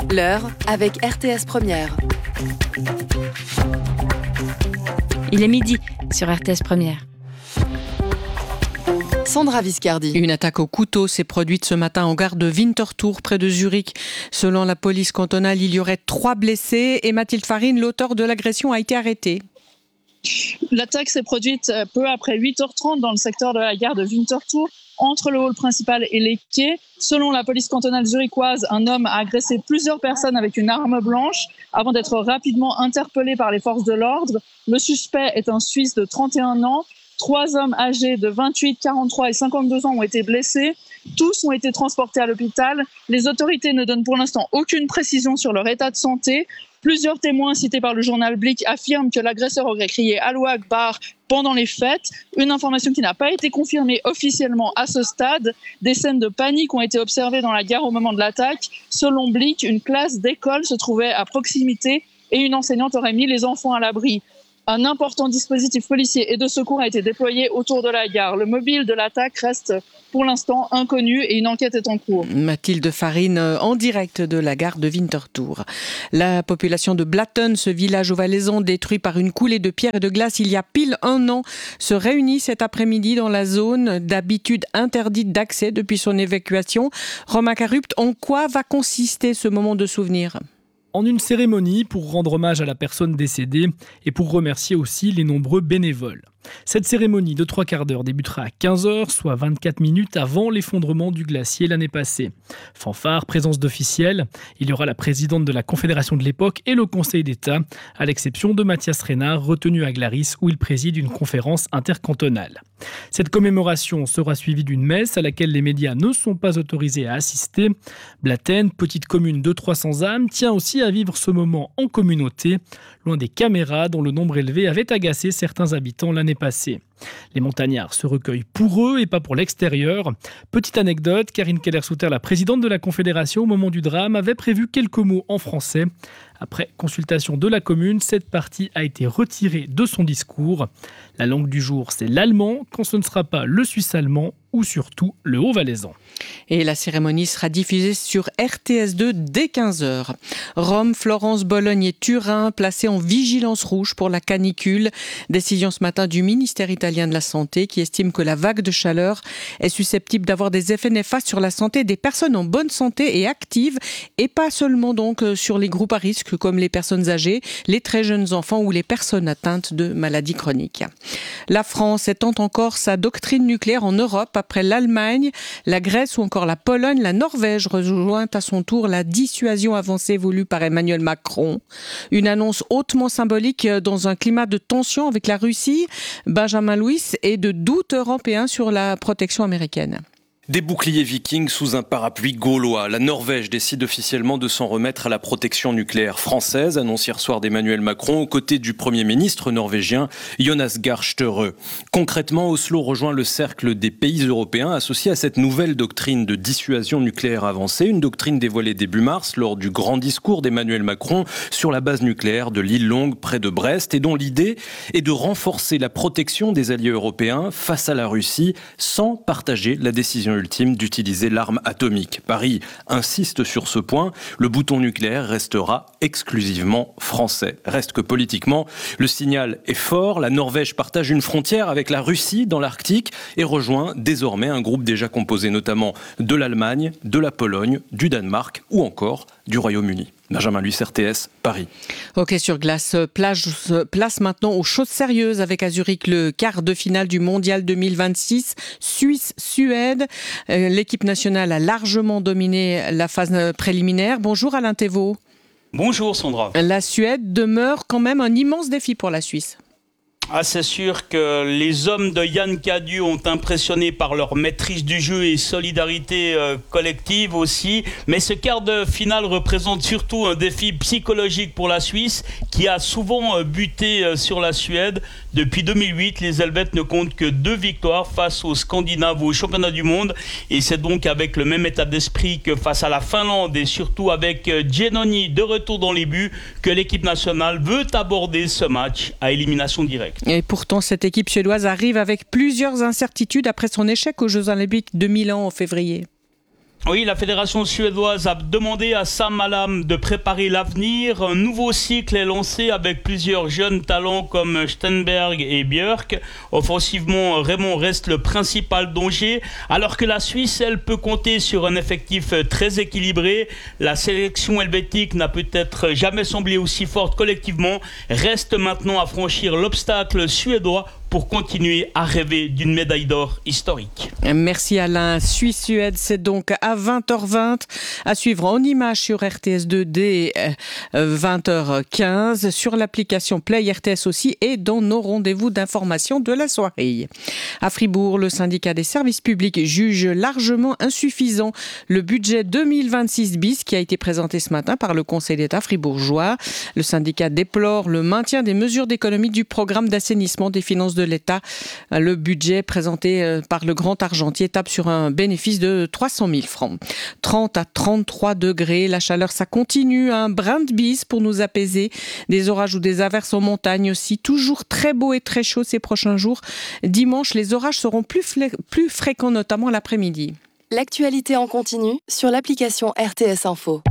L'heure avec RTS Première. Il est midi sur RTS Première. Sandra Viscardi. Une attaque au couteau s'est produite ce matin en gare de Winterthur, près de Zurich. Selon la police cantonale, il y aurait 3 blessés et Mathilde Farine, l'auteur de l'agression, a été arrêté. L'attaque s'est produite peu après 8h30 dans le secteur de la gare de Winterthur, entre le hall principal et les quais. Selon la police cantonale zurichoise, un homme a agressé plusieurs personnes avec une arme blanche avant d'être rapidement interpellé par les forces de l'ordre. Le suspect est un Suisse de 31 ans. 3 hommes âgés de 28, 43 et 52 ans ont été blessés. Tous ont été transportés à l'hôpital. Les autorités ne donnent pour l'instant aucune précision sur leur état de santé. Plusieurs témoins cités par le journal Blick affirment que l'agresseur aurait crié « Allahu Akbar » pendant les fêtes. Une information qui n'a pas été confirmée officiellement à ce stade. Des scènes de panique ont été observées dans la gare au moment de l'attaque. Selon Blick, une classe d'école se trouvait à proximité et une enseignante aurait mis les enfants à l'abri. Un important dispositif policier et de secours a été déployé autour de la gare. Le mobile de l'attaque reste pour l'instant inconnu et une enquête est en cours. Mathilde Farine en direct de la gare de Winterthur. La population de Blatten, ce village au Valaisan détruit par une coulée de pierre et de glace il y a pile 1 an, se réunit cet après-midi dans la zone d'habitude interdite d'accès depuis son évacuation. Romain Carupt, en quoi va consister ce moment de souvenir ? En une cérémonie pour rendre hommage à la personne décédée et pour remercier aussi les nombreux bénévoles. Cette cérémonie de 3/4 d'heure débutera à 15h, soit 24 minutes avant l'effondrement du glacier l'année passée. Fanfare, présence d'officiels, il y aura la présidente de la Confédération de l'époque et le Conseil d'État, à l'exception de Mathias Renard, retenu à Glaris où il préside une conférence intercantonale. Cette commémoration sera suivie d'une messe à laquelle les médias ne sont pas autorisés à assister. Blatten, petite commune de 300 âmes, tient aussi à vivre ce moment en communauté, loin des caméras dont le nombre élevé avait agacé certains habitants l'année passée. Les montagnards se recueillent pour eux et pas pour l'extérieur. Petite anecdote, Karine Keller-Souter, la présidente de la Confédération, au moment du drame, avait prévu quelques mots en français. Après consultation de la commune, cette partie a été retirée de son discours. La langue du jour, c'est l'allemand, quand ce ne sera pas le suisse-allemand ou surtout le haut-valaisan. Et la cérémonie sera diffusée sur RTS2 dès 15h. Rome, Florence, Bologne et Turin placés en vigilance rouge pour la canicule. Décision ce matin du ministère italien de la Santé qui estime que la vague de chaleur est susceptible d'avoir des effets néfastes sur la santé des personnes en bonne santé et actives et pas seulement donc sur les groupes à risque comme les personnes âgées, les très jeunes enfants ou les personnes atteintes de maladies chroniques. La France étend encore sa doctrine nucléaire en Europe après l'Allemagne, la Grèce ou encore la Pologne. La Norvège rejoint à son tour la dissuasion avancée voulue par Emmanuel Macron. Une annonce hautement symbolique dans un climat de tension avec la Russie, Benjamin Louis, et de doutes européens sur la protection américaine. Des boucliers vikings sous un parapluie gaulois. La Norvège décide officiellement de s'en remettre à la protection nucléaire française, annonce hier soir d'Emmanuel Macron, aux côtés du Premier ministre norvégien Jonas Gahr Støre. Concrètement, Oslo rejoint le cercle des pays européens associés à cette nouvelle doctrine de dissuasion nucléaire avancée, une doctrine dévoilée début mars lors du grand discours d'Emmanuel Macron sur la base nucléaire de l'île Longue près de Brest et dont l'idée est de renforcer la protection des alliés européens face à la Russie sans partager la décision ultime d'utiliser l'arme atomique. Paris insiste sur ce point. Le bouton nucléaire restera exclusivement français. Reste que politiquement, le signal est fort. La Norvège partage une frontière avec la Russie dans l'Arctique et rejoint désormais un groupe déjà composé notamment de l'Allemagne, de la Pologne, du Danemark ou encore du Royaume-Uni. Benjamin Louis, RTS, Paris. Hockey sur glace, place maintenant aux choses sérieuses avec à Zurich le quart de finale du Mondial 2026, Suisse-Suède. L'équipe nationale a largement dominé la phase préliminaire. Bonjour Alain Thévault. Bonjour Sandra. La Suède demeure quand même un immense défi pour la Suisse. Ah, c'est sûr que les hommes de Yann Cadieux ont impressionné par leur maîtrise du jeu et solidarité collective aussi. Mais ce quart de finale représente surtout un défi psychologique pour la Suisse qui a souvent buté sur la Suède. Depuis 2008, les Helvètes ne comptent que 2 victoires face aux Scandinaves au championnat du monde. Et c'est donc avec le même état d'esprit que face à la Finlande et surtout avec Giannoni de retour dans les buts que l'équipe nationale veut aborder ce match à élimination directe. Et pourtant, cette équipe suédoise arrive avec plusieurs incertitudes après son échec aux Jeux Olympiques de Milan en février. Oui, la fédération suédoise a demandé à Sam Allam de préparer l'avenir. Un nouveau cycle est lancé avec plusieurs jeunes talents comme Stenberg et Björk. Offensivement, Raymond reste le principal danger, alors que la Suisse, elle, peut compter sur un effectif très équilibré. La sélection helvétique n'a peut-être jamais semblé aussi forte collectivement. Reste maintenant à franchir l'obstacle suédois pour continuer à rêver d'une médaille d'or historique. Merci Alain. Suisse-Suède, c'est donc à 20h20, à suivre en images sur RTS2 dès 20h15, sur l'application Play RTS aussi et dans nos rendez-vous d'information de la soirée. À Fribourg, le syndicat des services publics juge largement insuffisant le budget 2026 bis qui a été présenté ce matin par le Conseil d'État fribourgeois. Le syndicat déplore le maintien des mesures d'économie du programme d'assainissement des finances de l'État. Le budget présenté par le Grand Argentier tape sur un bénéfice de 300 000 francs. 30 à 33 degrés, la chaleur ça continue, un brin de bise pour nous apaiser. Des orages ou des averses en montagne aussi, toujours très beau et très chaud ces prochains jours. Dimanche, les orages seront plus fréquents, notamment l'après-midi. L'actualité en continu sur l'application RTS Info.